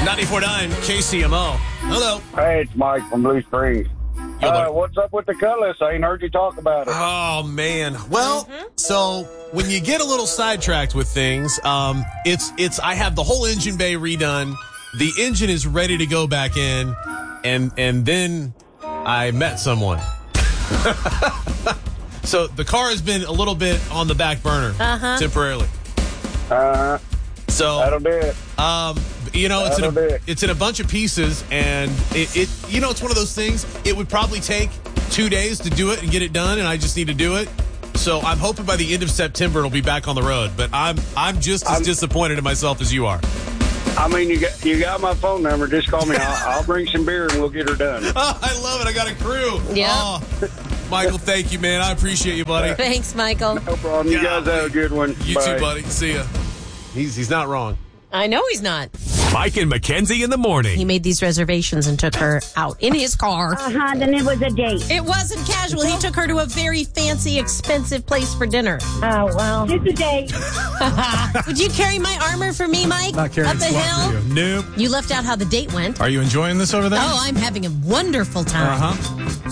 94.9 KCMO. Hello. Hey, it's Mike from Blue Springs. What's up with the Cutlass? I ain't heard you talk about it. Oh, man. Well, so when you get a little sidetracked with things, I have the whole engine bay redone. The engine is ready to go back in, and then I met someone. So the car has been a little bit on the back burner temporarily. So that'll do it. It's in a bunch of pieces, and it's one of those things. It would probably take 2 days to do it and get it done, and I just need to do it. So I'm hoping by the end of September it'll be back on the road. But I'm just as disappointed in myself as you are. I mean, you got my phone number. Just call me. I'll bring some beer and we'll get her done. Oh, I love it. I got a crew. Yeah. Oh, Michael, thank you, man. I appreciate you, buddy. Thanks, Michael. No problem. You guys have a good one. You Bye. too, buddy. See ya. He's not wrong. I know he's not. Mike and Mackenzie in the morning. He made these reservations and took her out in his car. Then it was a date. It wasn't casual. He took her to a very fancy, expensive place for dinner. Oh, well. It's a date. Would you carry my armor for me, Mike? Not carrying Up the SWAT hill? for you. Nope. You left out how the date went. Are you enjoying this over there? Oh, I'm having a wonderful time. Uh-huh.